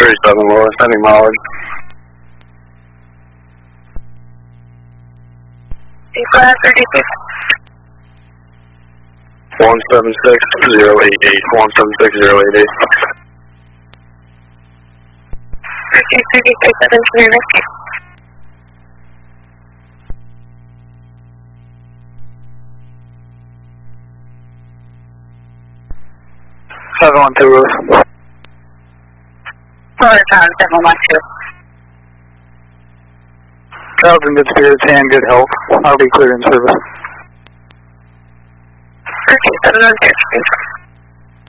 37 Willis, any mileage? Declass 36. 176088, 176088. 37 rescue. 712 Willis. Florida Town 712. Child's in good spirits and good health. I'll be clear in service. 3712.